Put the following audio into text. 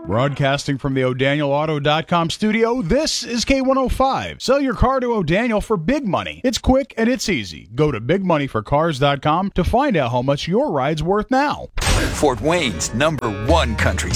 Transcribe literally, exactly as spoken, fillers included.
Broadcasting from the O'Daniel Auto dot com studio, this is K one oh five. Sell your car to O'Daniel for big money. It's quick and it's easy. Go to big money for cars dot com to find out how much your ride's worth now. Fort Wayne's number one country